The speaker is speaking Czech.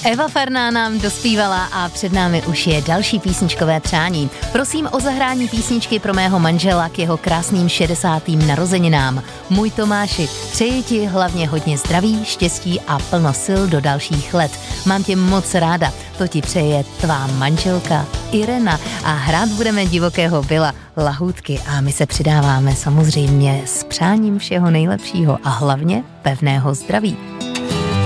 Eva Farná nám dospívala a před námi už je další písničkové přání. Prosím o zahrání písničky pro mého manžela k jeho krásným 60. narozeninám. Můj Tomáši, přeji ti hlavně hodně zdraví, štěstí a plno sil do dalších let. Mám tě moc ráda, to ti přeje tvá manželka Irena a hrát budeme Divokého Billa Lahůdky a my se přidáváme samozřejmě s přáním všeho nejlepšího a hlavně pevného zdraví.